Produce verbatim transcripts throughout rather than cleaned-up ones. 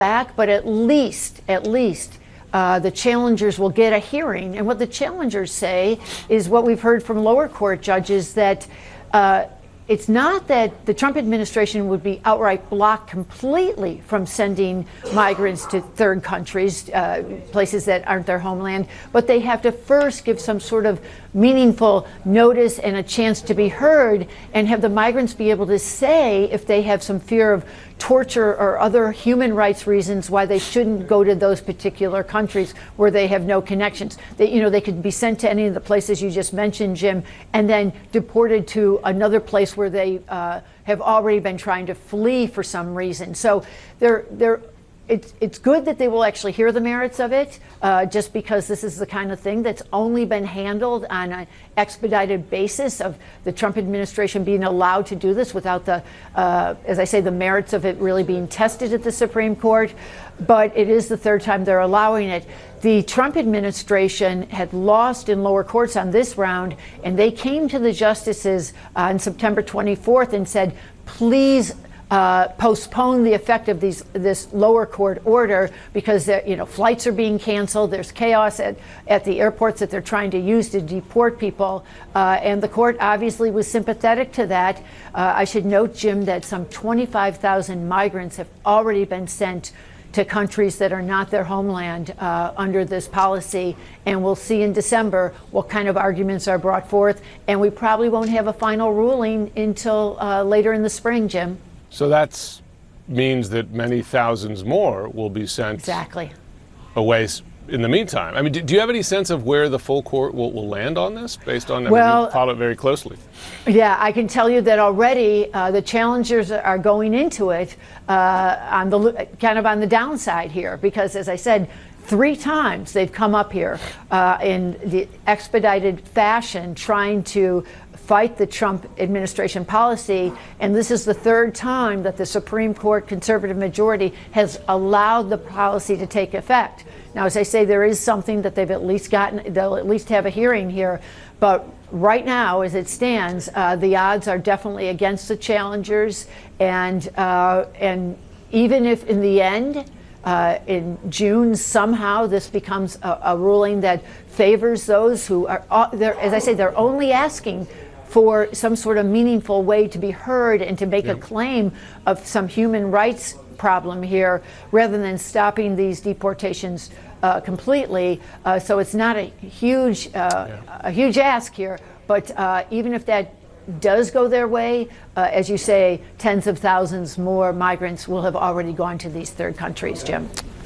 back, but at least, at least, uh, the challengers will get a hearing. And what the challengers say is what we've heard from lower court judges, that uh, it's not that the Trump administration would be outright blocked completely from sending migrants to third countries, uh, places that aren't their homeland, but they have to first give some sort of meaningful notice and a chance to be heard, and have the migrants be able to say if they have some fear of torture or other human rights reasons why they shouldn't go to those particular countries where they have no connections. They, you know, they could be sent to any of the places you just mentioned, Jim, and then deported to another place where they uh, have already been trying to flee for some reason. So they're they're. It's, it's good that they will actually hear the merits of it, uh, just because this is the kind of thing that's only been handled on an expedited basis of the Trump administration being allowed to do this without the, uh, as I say, the merits of it really being tested at the Supreme Court. But it is the third time they're allowing it. The Trump administration had lost in lower courts on this round, and they came to the justices on September twenty-fourth and said, please Uh, postpone the effect of these this lower court order, because uh, you know, flights are being canceled. There's chaos at, at the airports that they're trying to use to deport people, uh, and the court obviously was sympathetic to that. Uh, I should note, Jim, that some twenty-five thousand migrants have already been sent to countries that are not their homeland uh, under this policy, and we'll see in December what kind of arguments are brought forth, and we probably won't have a final ruling until uh, later in the spring, Jim. So that means that many thousands more will be sent exactly away in the meantime. I mean, do, do you have any sense of where the full court will, will land on this, based on, I well, mean, you follow it very closely? Yeah, I can tell you that already uh, the challengers are going into it uh, on the kind of on the downside here, because, as I said, three times they've come up here uh, in the expedited fashion trying to fight the Trump administration policy, and this is the third time that the Supreme Court conservative majority has allowed the policy to take effect. Now, as I say, there is something that they've at least gotten, they'll at least have a hearing here, but right now, as it stands, uh, the odds are definitely against the challengers, and uh, and even if in the end, Uh, in June, somehow this becomes a, a ruling that favors those who are, uh, as I say, they're only asking for some sort of meaningful way to be heard and to make yeah. a claim of some human rights problem here, rather than stopping these deportations uh, completely. Uh, so it's not a huge, uh, yeah. a huge ask here, but uh, even if that does go their way, uh, as you say, tens of thousands more migrants will have already gone to these third countries, Jim.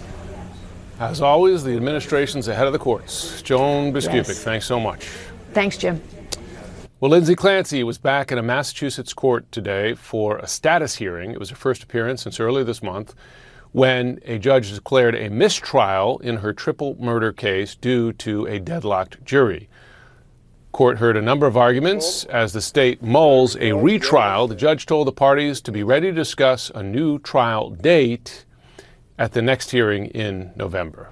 As always, the administration's ahead of the courts. Joan Biskupic, yes. Thanks so much. Thanks, Jim. Well, Lindsay Clancy was back in a Massachusetts court today for a status hearing. It was her first appearance since earlier this month, when a judge declared a mistrial in her triple murder case due to a deadlocked jury. Court heard a number of arguments as the state mulls a retrial. The judge told the parties to be ready to discuss a new trial date at the next hearing in November.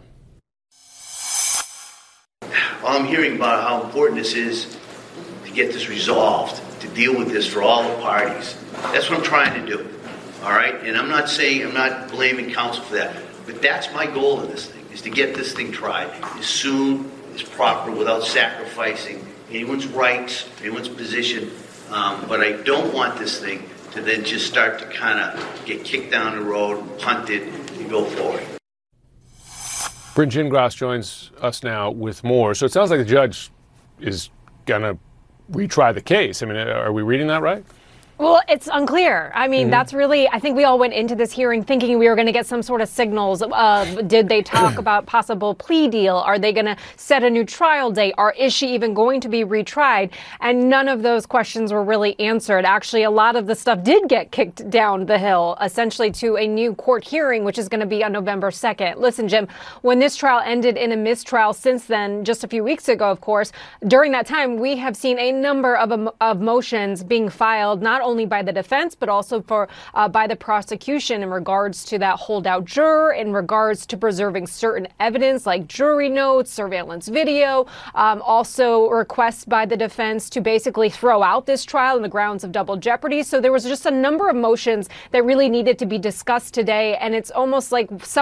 Well, I'm hearing about how important this is to get this resolved, to deal with this for all the parties. That's what I'm trying to do, all right? And I'm not saying, I'm not blaming counsel for that, but that's my goal in this thing, is to get this thing tried as soon as proper without sacrificing anyone's rights, anyone's position, um, but I don't want this thing to then just start to kind of get kicked down the road, punted, and go forward. Bryn Gingras joins us now with more. So it sounds like the judge is going to retry the case. I mean, are we reading that right? Well, it's unclear. I mean, mm-hmm. that's really, I think we all went into this hearing thinking we were going to get some sort of signals of, did they talk about possible plea deal? Are they going to set a new trial date? Or is she even going to be retried? And none of those questions were really answered. Actually, a lot of the stuff did get kicked down the hill, essentially to a new court hearing, which is going to be on November second. Listen, Jim, when this trial ended in a mistrial since then, just a few weeks ago, of course, during that time, we have seen a number of, of motions being filed, not only only by the defense, but also for uh, by the prosecution in regards to that holdout juror, in regards to preserving certain evidence like jury notes, surveillance video, um, also requests by the defense to basically throw out this trial on the grounds of double jeopardy. So there was just a number of motions that really needed to be discussed today, and it's almost like some